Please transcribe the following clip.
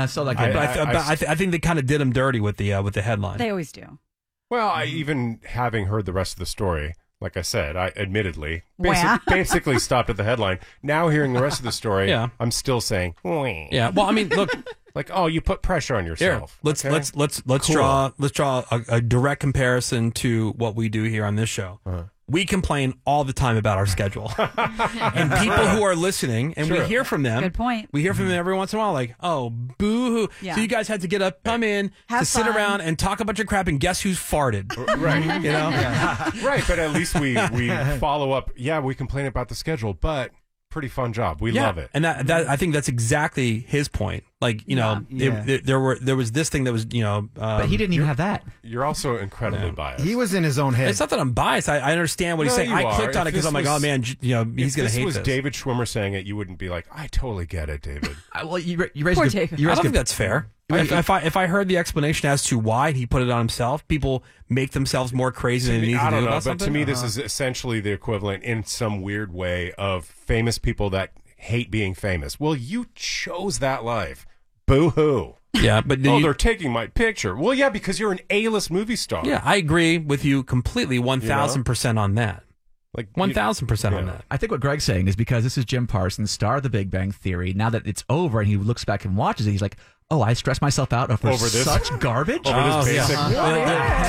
still not getting But I think they kind of did him dirty with the headline. They always do. Well, even having heard the rest of the story, like I said, I admittedly basically stopped at the headline. Now hearing the rest of the story, Yeah. I'm still saying, Wah. Yeah. Well, I mean, look. Like, oh, you put pressure on Here, yourself. let's Cool. draw a direct comparison to what we do here on this show. We complain all the time about our schedule, and people who are listening, and we hear from them. Good point. We hear from them every once in a while, like, "Oh, boo-hoo!" Yeah. So you guys had to get up, come in, Have to sit fun. around and talk a bunch of crap, and guess who's farted? Right. You know, Right, but at least we follow up. Yeah, we complain about the schedule, but pretty fun job. We love it. And that I think that's exactly his point. Like, you know, there was this thing that was, you know, but he didn't even have that. You're also incredibly biased. He was in his own head. It's not that I'm biased. I understand what he's saying. you I are. clicked on it If because I'm like, this oh man, you know, he's going to hate If this this. was David Schwimmer saying it, you wouldn't be like, I totally get it, David. Well, you raised Poor a good, David. you I raised don't a think good, that's fair. If I heard the explanation as to why he put it on himself, people make themselves more crazy than they need to I do don't know, about but something. to me, this is essentially the equivalent in some weird way of famous people that hate being famous. Well, you chose that life. Boo-hoo. Yeah, but They're taking my picture. Well, yeah, because you're an A-list movie star. yeah, I agree with you completely, 1,000% on that. Like 1,000% on that. I think what Greg's saying is because this is Jim Parsons, star of The Big Bang Theory. Now that it's over and he looks back and watches it, he's like, oh, I stressed myself out over this? such garbage. Over this basic. yeah.